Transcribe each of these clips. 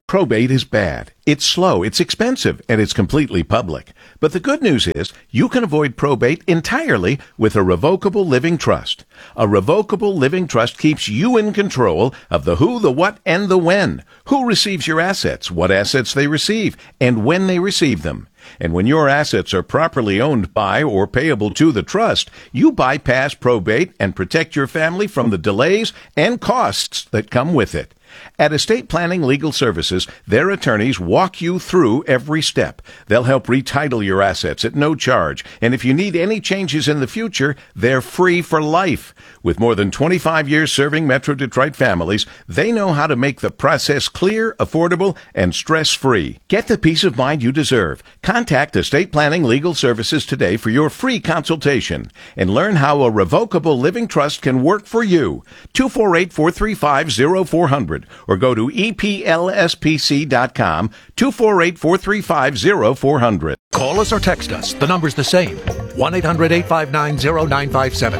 Probate is bad. It's slow, it's expensive, and it's completely public. But the good news is you can avoid probate entirely with a revocable living trust. A revocable living trust keeps you in control of the who, the what, and the when. Who receives your assets, what assets they receive, and when they receive them. And when your assets are properly owned by or payable to the trust, you bypass probate and protect your family from the delays and costs that come with it. At Estate Planning Legal Services, their attorneys walk you through every step. They'll help retitle your assets at no charge, and if you need any changes in the future, they're free for life. With more than 25 years serving Metro Detroit families, they know how to make the process clear, affordable, and stress-free. Get the peace of mind you deserve. Contact Estate Planning Legal Services today for your free consultation and learn how a revocable living trust can work for you. 248-435-0400 or go to EPLSPC.com, 248-435-0400. Call us or text us. The number's the same. 1-800-859-0957.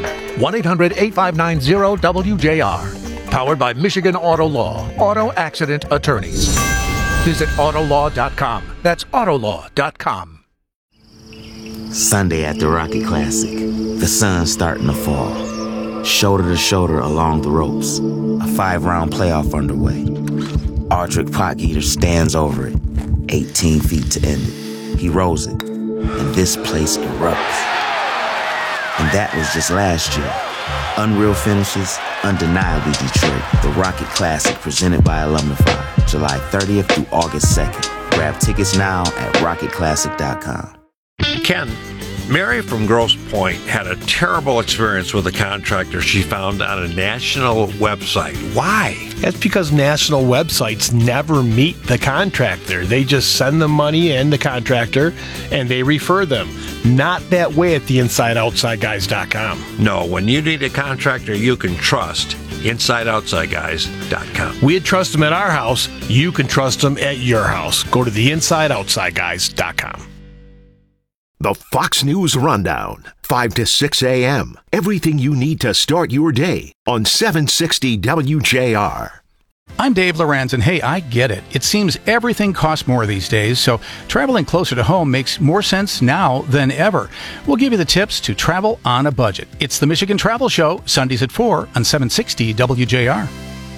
1-800-859-0WJR. Powered by Michigan Auto Law. Auto Accident Attorneys. Visit Autolaw.com. That's Autolaw.com. Sunday at the Rocket Classic. The sun's starting to fall. Shoulder to shoulder along the ropes. A 5-round playoff underway. Ardrick Potgieter stands over it. 18 feet to end it. He rolls it. And this place erupts. And that was just last year. Unreal finishes, undeniably Detroit. The Rocket Classic presented by Alumnify. July 30th through August 2nd. Grab tickets now at rocketclassic.com. Ken, Mary from Grosse Pointe had a terrible experience with a contractor she found on a national website. Why? That's because national websites never meet the contractor. They just send the money in, the contractor, and they refer them. Not that way at the InsideOutsideGuys.com. No, when you need a contractor you can trust, InsideOutsideGuys.com. We'd trust them at our house. You can trust them at your house. Go to the InsideOutsideGuys.com. The Fox News Rundown, 5 to 6 a.m. Everything you need to start your day on 760 WJR. I'm Dave Lorenz, and hey, I get it. It seems everything costs more these days, so traveling closer to home makes more sense now than ever. We'll give you the tips to travel on a budget. It's the Michigan Travel Show, Sundays at 4 on 760 WJR.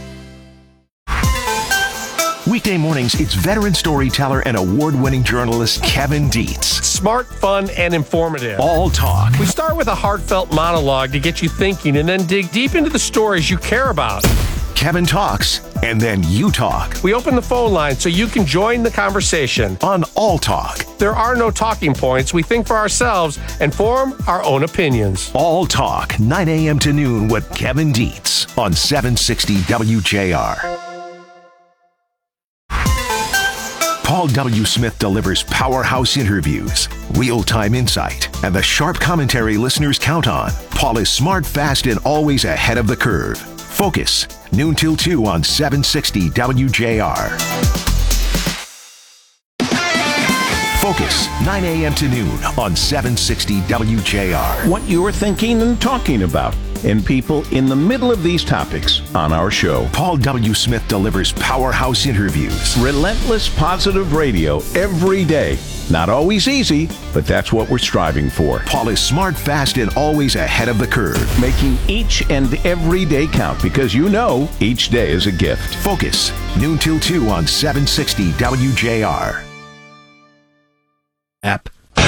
Weekday mornings, it's veteran storyteller and award-winning journalist Kevin Dietz. Smart, fun, and informative. All talk. We start with a heartfelt monologue to get you thinking and then dig deep into the stories you care about. Kevin talks, and then you talk. We open the phone line so you can join the conversation. On All Talk. There are no talking points. We think for ourselves and form our own opinions. All Talk, 9 a.m. to noon with Kevin Dietz on 760 WJR. Paul W. Smith delivers powerhouse interviews, real-time insight, and the sharp commentary listeners count on. Paul is smart, fast, and always ahead of the curve. Focus, noon till 2 on 760 WJR. Focus, 9 a.m. to noon on 760 WJR. What you're thinking and talking about, and people in the middle of these topics on our show. Paul W. Smith delivers powerhouse interviews. Relentless positive radio every day. Not always easy, but that's what we're striving for. Paul is smart, fast, and always ahead of the curve. Making each and every day count because you know each day is a gift. Focus, noon till 2 on 760 WJR. App.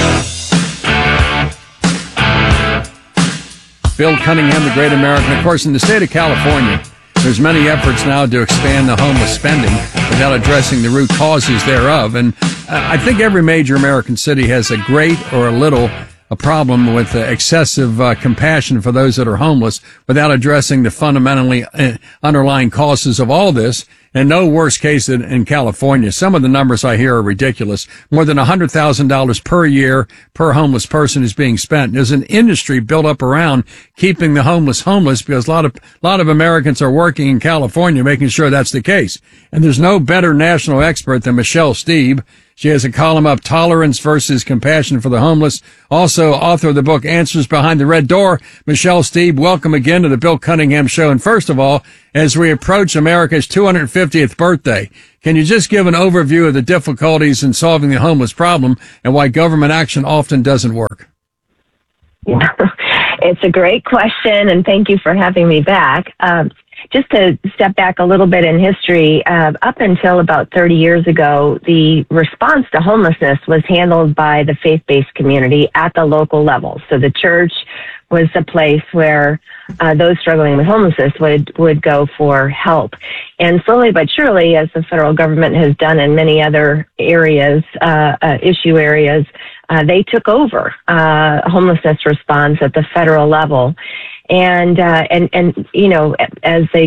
Bill Cunningham, the great American. Of course, in the state of California, there's many efforts now to expand the homeless spending without addressing the root causes thereof. And I think every major American city has a great or a little a problem with excessive compassion for those that are homeless without addressing the fundamentally underlying causes of all this. And no worse case than in California. Some of the numbers I hear are ridiculous. More than $100,000 per year per homeless person is being spent. There's an industry built up around keeping the homeless because a lot of Americans are working in California making sure that's the case. And there's no better national expert than Michelle Steeb. She has a column up, Tolerance versus Compassion for the Homeless. Also, author of the book, Answers Behind the Red Door. Michelle Steeb, welcome again to the Bill Cunningham Show. And first of all, as we approach America's 250th 50th birthday. Can you just give an overview of the difficulties in solving the homeless problem and why government action often doesn't work? Yeah, it's a great question, and thank you for having me back. Just to step back a little bit in history, up until about 30 years ago, the response to homelessness was handled by the faith-based community at the local level. So the church was the place where those struggling with homelessness would go for help. And slowly but surely, as the federal government has done in many other areas, issue areas, they took over homelessness response at the federal level. And you know, as they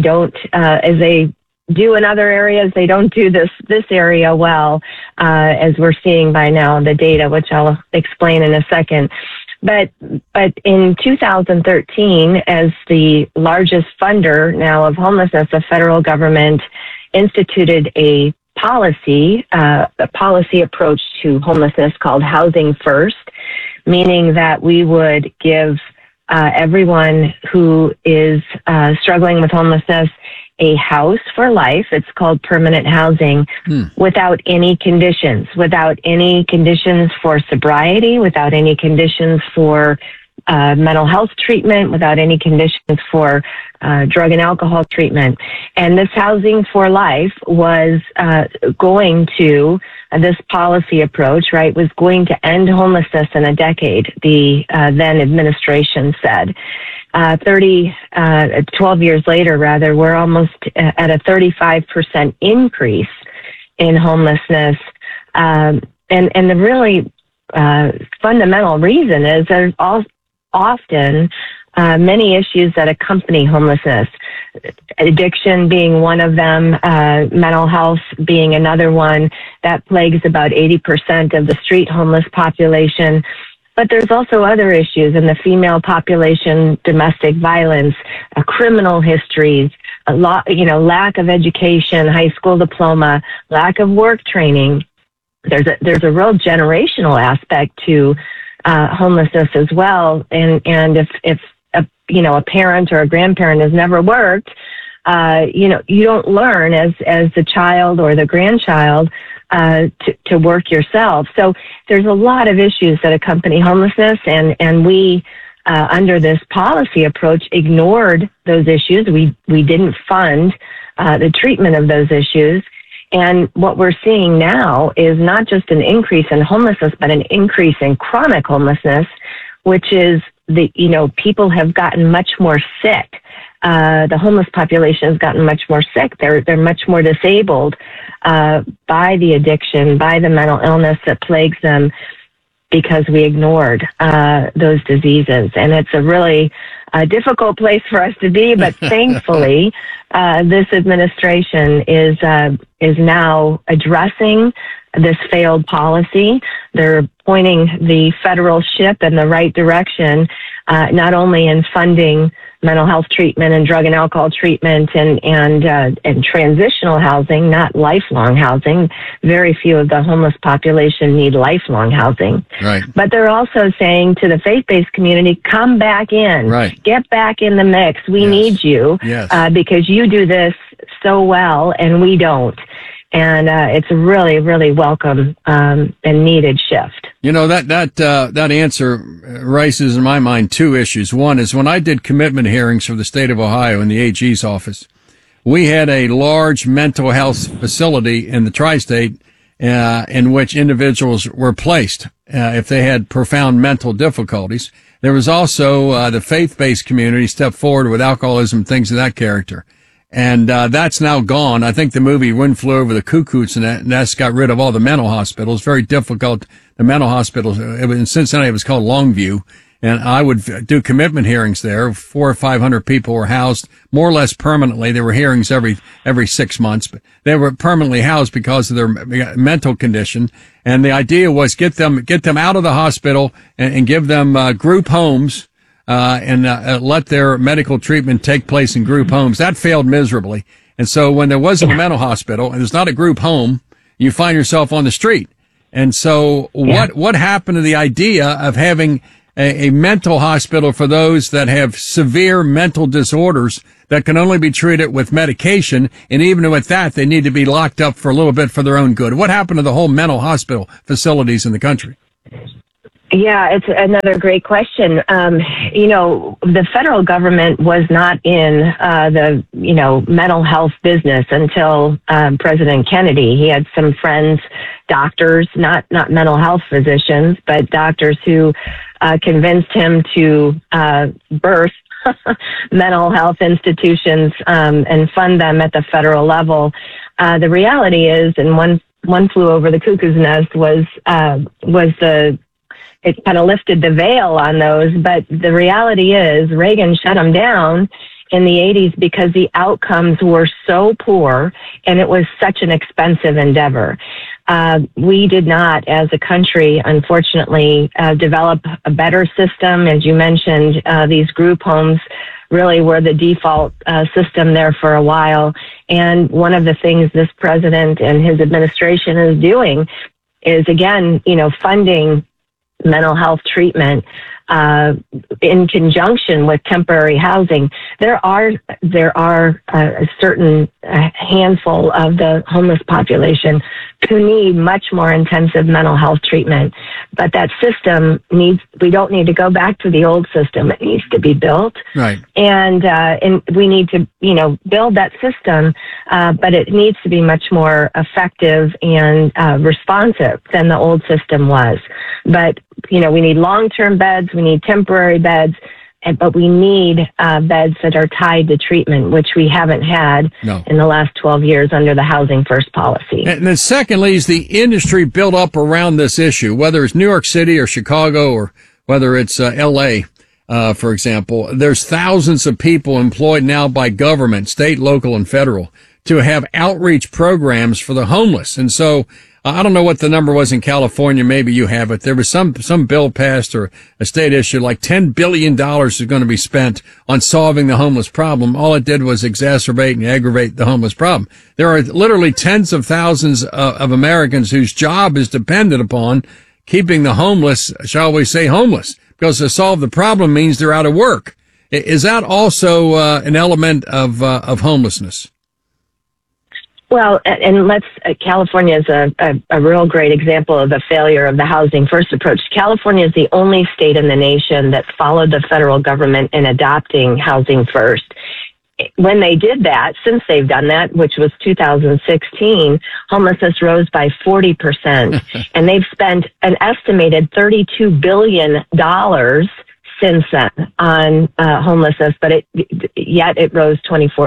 do in other areas, they don't do this area well, as we're seeing by now in the data, which I'll explain in a second. But in 2013, as the largest funder now of homelessness, the federal government instituted a policy approach to homelessness called Housing First, meaning that we would give everyone who is struggling with homelessness a house for life. It's called permanent housing, without any conditions for sobriety, without any conditions for mental health treatment, without any conditions for drug and alcohol treatment. And this housing for life was this policy approach, right, was going to end homelessness in a decade, the then administration said. 12 years later, rather, we're almost at a 35% increase in homelessness. And the really fundamental reason is there's often many issues that accompany homelessness. Addiction being one of them, mental health being another one that plagues about 80% of the street homeless population. But there's also other issues in the female population: domestic violence, criminal histories, lack of education, high school diploma, lack of work training. There's a real generational aspect to homelessness as well. And if a parent or a grandparent has never worked, you don't learn as the child or the grandchild to work yourself. So there's a lot of issues that accompany homelessness, and we under this policy approach ignored those issues. We didn't fund the treatment of those issues. And what we're seeing now is not just an increase in homelessness, but an increase in chronic homelessness, which is people have gotten much more sick. The homeless population has gotten much more sick. They're much more disabled by the addiction, by the mental illness that plagues them, because we ignored those diseases. And it's a really difficult place for us to be, but thankfully, this administration is now addressing this failed policy. They're pointing the federal ship in the right direction, not only in funding mental health treatment and drug and alcohol treatment and transitional housing, not lifelong housing. Very few of the homeless population need lifelong housing. Right. But they're also saying to the faith-based community, come back in. Right. Get back in the mix. We need you because you do this so well and we don't. And it's a really, really welcome and needed shift. That answer raises in my mind two issues. One is when I did commitment hearings for the state of Ohio in the AG's office, we had a large mental health facility in the tri-state in which individuals were placed if they had profound mental difficulties. There was also the faith-based community stepped forward with alcoholism, things of that character. And that's now gone. I think the movie Wind Flew Over the Cuckoo's Nest got rid of all the mental hospitals. Very difficult. The mental hospitals, in Cincinnati, it was called Longview. And I would do commitment hearings there. 400 or 500 people were housed more or less permanently. There were hearings every 6 months, but they were permanently housed because of their mental condition. And the idea was get them out of the hospital and give them group homes. And let their medical treatment take place in group homes. That failed miserably. And so when there wasn't a mental hospital and there's not a group home, you find yourself on the street. And so what happened to the idea of having a mental hospital for those that have severe mental disorders that can only be treated with medication. And even with that, they need to be locked up for a little bit for their own good. What happened to the whole mental hospital facilities in the country? Yeah, it's another great question. The federal government was not in the mental health business until President Kennedy. He had some friends, doctors, not mental health physicians, but doctors who convinced him to birth mental health institutions and fund them at the federal level. The reality is, and one flew over the cuckoo's nest was it kind of lifted the veil on those, but the reality is Reagan shut them down in the 80s because the outcomes were so poor and it was such an expensive endeavor. We did not, as a country, unfortunately, develop a better system. As you mentioned, these group homes really were the default system there for a while. And one of the things this president and his administration is doing is, again, funding mental health treatment in conjunction with temporary housing. There are a certain handful of the homeless population who need much more intensive mental health treatment. But that system we don't need to go back to the old system. It needs to be built. Right. And we need to, build that system, but it needs to be much more effective and responsive than the old system was. But, we need long-term beds, we need temporary beds, but we need beds that are tied to treatment, which we haven't had in the last 12 years under the Housing First policy. And then secondly, is the industry built up around this issue, whether it's New York City or Chicago or whether it's L.A., for example. There's thousands of people employed now by government, state, local, and federal, to have outreach programs for the homeless. And so I don't know what the number was in California. Maybe you have it. There was some bill passed or a state issue, like $10 billion is going to be spent on solving the homeless problem. All it did was exacerbate and aggravate the homeless problem. There are literally tens of thousands of Americans whose job is dependent upon keeping the homeless, shall we say, homeless, because to solve the problem means they're out of work. Is that also an element of homelessness? Well, and California is a real great example of the failure of the Housing First approach. California is the only state in the nation that followed the federal government in adopting Housing First. When they did that, since they've done that, which was 2016, homelessness rose by 40%. And they've spent an estimated $32 billion since then on homelessness, but yet it rose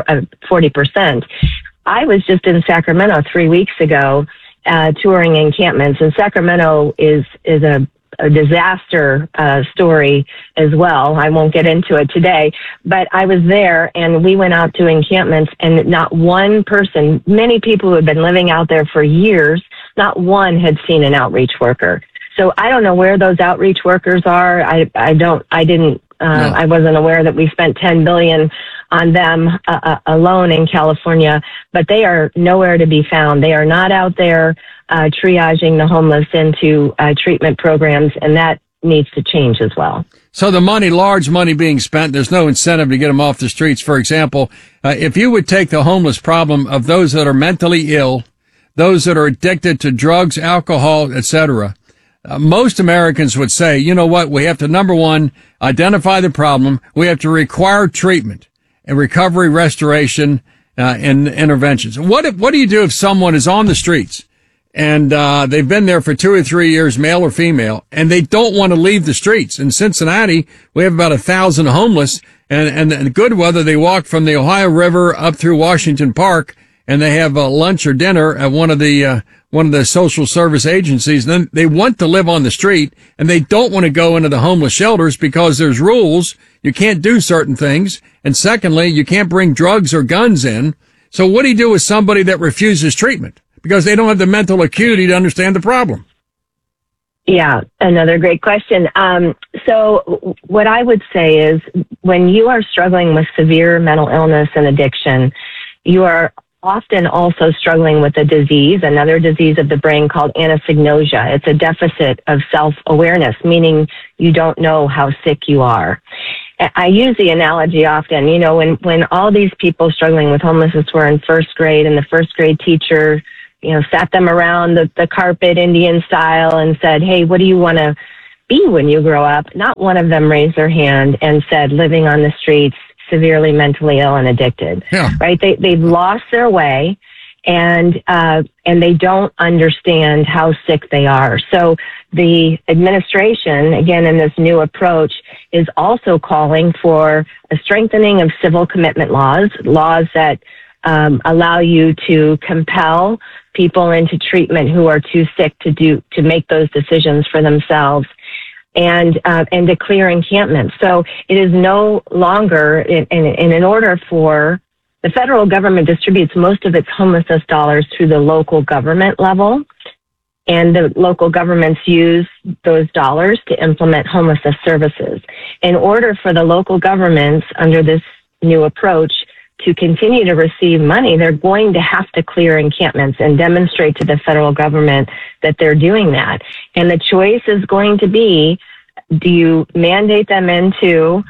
40%. I was just in Sacramento 3 weeks ago, touring encampments, and Sacramento is a disaster story as well. I won't get into it today, but I was there and we went out to encampments, and not one person, many people who had been living out there for years, not one had seen an outreach worker. So I don't know where those outreach workers are. I wasn't aware that we spent $10 billion on them alone in California, but they are nowhere to be found. They are not out there triaging the homeless into treatment programs, and that needs to change as well. So the large money being spent, there's no incentive to get them off the streets. For example, if you would take the homeless problem of those that are mentally ill, those that are addicted to drugs, alcohol, etc., most Americans would say, you know what, we have to, number one, identify the problem. We have to require treatment and recovery, restoration, and interventions. What do you do if someone is on the streets and they've been there for 2 or 3 years, male or female, and they don't want to leave the streets? In Cincinnati, we have about 1,000 homeless, and good weather, they walk from the Ohio River up through Washington Park, and they have lunch or dinner at one of the social service agencies. Then they want to live on the street, and they don't want to go into the homeless shelters because there's rules. You can't do certain things. And secondly, you can't bring drugs or guns in. So what do you do with somebody that refuses treatment because they don't have the mental acuity to understand the problem? Yeah, another great question. So what I would say is when you are struggling with severe mental illness and addiction, you are often also struggling with another disease of the brain called anosognosia. It's a deficit of self-awareness, meaning you don't know how sick you are. I use the analogy often, when all these people struggling with homelessness were in first grade and the first grade teacher, sat them around the carpet Indian style and said, hey, what do you want to be when you grow up? Not one of them raised their hand and said living on the streets, severely mentally ill and addicted, right? They've lost their way and they don't understand how sick they are. So the administration, again, in this new approach, is also calling for a strengthening of civil commitment laws that allow you to compel people into treatment who are too sick to make those decisions for themselves, and to clear encampments. So it is no longer in order for the federal government distributes most of its homelessness dollars through the local government level, and the local governments use those dollars to implement homelessness services. In order for the local governments under this new approach to continue to receive money, they're going to have to clear encampments and demonstrate to the federal government that they're doing that. And the choice is going to be, do you mandate them into,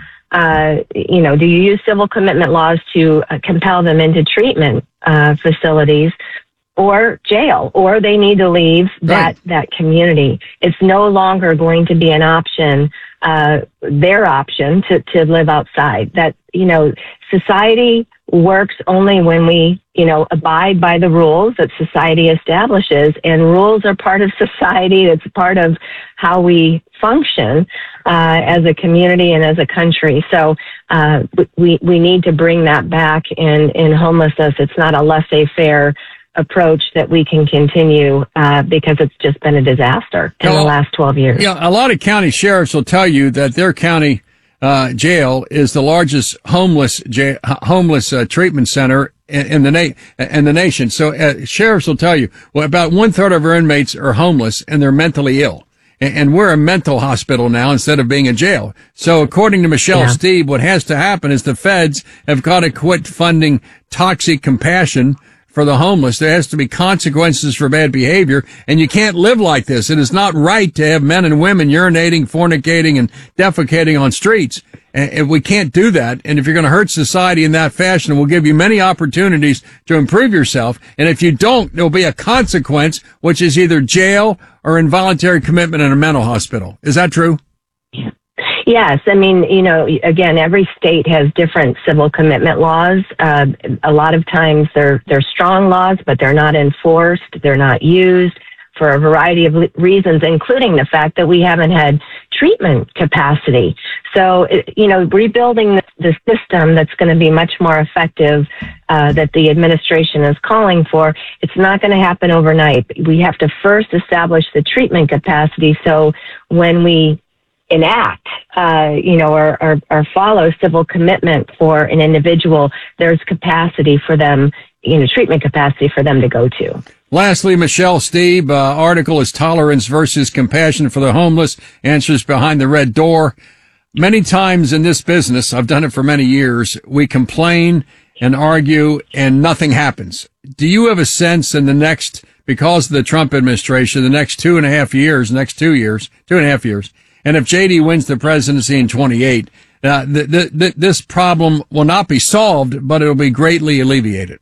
do you use civil commitment laws to compel them into treatment facilities or jail, or they need to leave that community. It's no longer going to be an option, their option to live outside. That, society works only when we, abide by the rules that society establishes, and rules are part of society. It's part of how we function as a community and as a country. So we need to bring that back in homelessness. It's not a laissez-faire approach that we can continue because it's just been a disaster in the last 12 years. Yeah, a lot of county sheriffs will tell you that their county jail is the largest homeless treatment center in the nation. So sheriffs will tell you, well, about 1/3 of our inmates are homeless and they're mentally ill. And we're a mental hospital now instead of being a jail. So according to Michelle Steeb, what has to happen is the feds have got to quit funding toxic compassion for the homeless. There has to be consequences for bad behavior, and you can't live like this. It is not right to have men and women urinating, fornicating, and defecating on streets. And we can't do that. And if you're going to hurt society in that fashion, we'll give you many opportunities to improve yourself. And if you don't, there'll be a consequence, which is either jail or involuntary commitment in a mental hospital. Is that true? Yes. I mean, again, every state has different civil commitment laws. A lot of times they're strong laws, but they're not enforced. They're not used for a variety of reasons, including the fact that we haven't had treatment capacity. So, rebuilding the system that's going to be much more effective, that the administration is calling for, it's not going to happen overnight. We have to first establish the treatment capacity. So when we enact, or follow civil commitment for an individual, there's capacity for them, treatment capacity for them to go to. Lastly, Michelle Steeb, article is Tolerance versus Compassion for the Homeless, Answers Behind the Red Door. Many times in this business, I've done it for many years, we complain and argue and nothing happens. Do you have a sense in because of the Trump administration, the next 2.5 years, 2.5 years, and if JD wins the presidency in 28, this problem will not be solved, but it'll be greatly alleviated?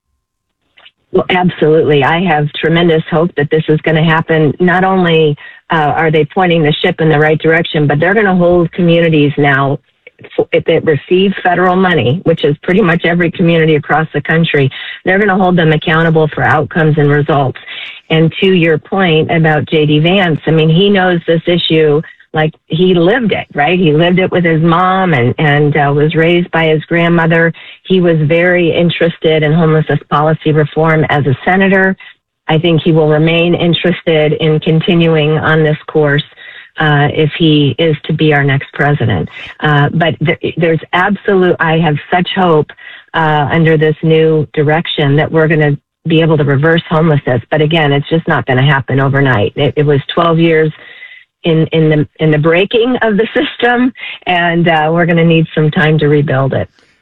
Well, absolutely. I have tremendous hope that this is going to happen. Not only are they pointing the ship in the right direction, but they're going to hold communities now that receive federal money, which is pretty much every community across the country. They're going to hold them accountable for outcomes and results. And to your point about JD Vance, I mean, he knows this issue like he lived it, right? He lived it with his mom and was raised by his grandmother. He was very interested in homelessness policy reform as a senator. I think he will remain interested in continuing on this course if he is to be our next president. But there's I have such hope under this new direction that we're going to be able to reverse homelessness. But again, it's just not going to happen overnight. It was 12 years in the breaking of the system, and we're going to need some time to rebuild it.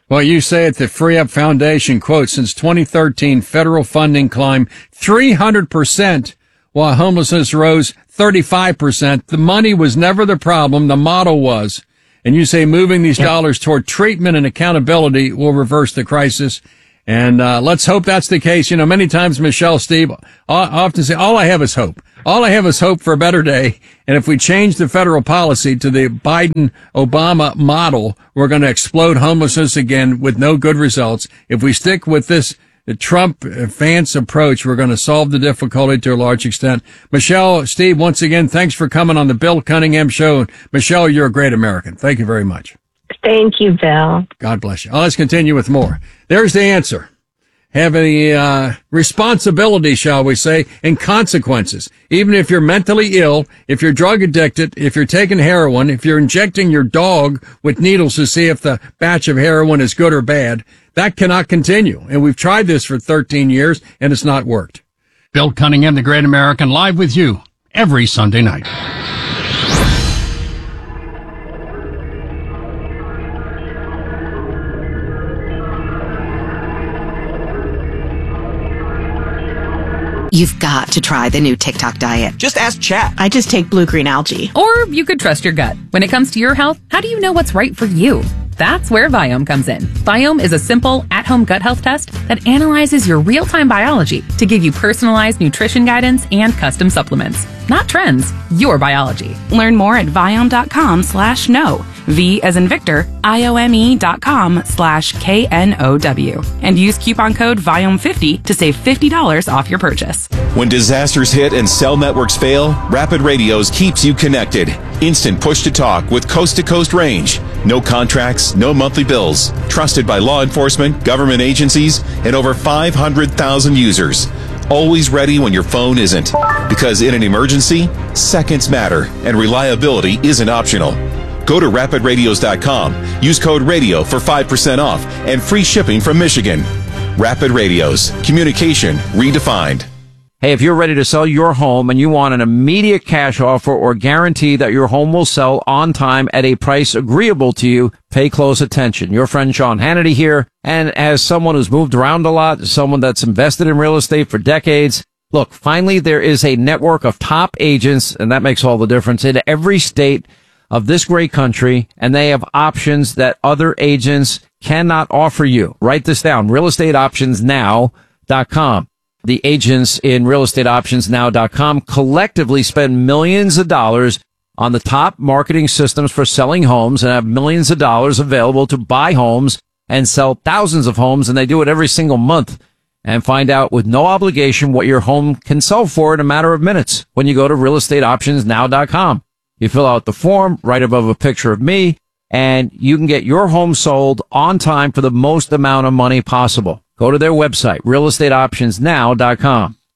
Well, you say at the Free Up Foundation, quote, since 2013, federal funding climbed 300%, while homelessness rose 35%. The money was never the problem. The model was. And you say moving these dollars toward treatment and accountability will reverse the crisis. And let's hope that's the case. You know, many times, Michelle, Steve, I often say, all I have is hope. All I have is hope for a better day. And if we change the federal policy to the Biden-Obama model, we're going to explode homelessness again with no good results. If we stick with this Trump-Vance approach, we're going to solve the difficulty to a large extent. Michelle, Steve, once again, thanks for coming on the Bill Cunningham Show. Michelle, you're a great American. Thank you very much. Thank you, Bill. God bless you. Let's continue with more. There's the answer. Have a responsibility, shall we say, and consequences. Even if you're mentally ill, if you're drug addicted, if you're taking heroin, if you're injecting your dog with needles to see if the batch of heroin is good or bad, that cannot continue. And we've tried this for 13 years, and it's not worked. Bill Cunningham, the Great American, live with you every Sunday night. You've got to try the new TikTok diet. Just ask Chat. I just take blue-green algae. Or you could trust your gut. When it comes to your health, how do you know what's right for you? That's where Viome comes in. Viome is a simple, at-home gut health test that analyzes your real-time biology to give you personalized nutrition guidance and custom supplements. Not trends, your biology. Learn more at Viome.com/know. V as in Victor, IOME.com/KNOW. And use coupon code Viome50 to save $50 off your purchase. When disasters hit and cell networks fail, Rapid Radios keeps you connected. Instant push-to-talk with coast-to-coast range. No contracts, no monthly bills. Trusted by law enforcement, government agencies, and over 500,000 users. Always ready when your phone isn't. Because in an emergency, seconds matter, and reliability isn't optional. Go to rapidradios.com. Use code RADIO for 5% off and free shipping from Michigan. Rapid Radios. Communication redefined. Hey, if you're ready to sell your home and you want an immediate cash offer or guarantee that your home will sell on time at a price agreeable to you, pay close attention. Your friend Sean Hannity here. And as someone who's moved around a lot, someone that's invested in real estate for decades, look, finally there is a network of top agents, and that makes all the difference, in every state of this great country, and they have options that other agents cannot offer you. Write this down, realestateoptionsnow.com. The agents in realestateoptionsnow.com collectively spend millions of dollars on the top marketing systems for selling homes and have millions of dollars available to buy homes and sell thousands of homes, and they do it every single month. And find out with no obligation what your home can sell for in a matter of minutes when you go to realestateoptionsnow.com. You fill out the form right above a picture of me, and you can get your home sold on time for the most amount of money possible. Go to their website, realestateoptionsnow.com.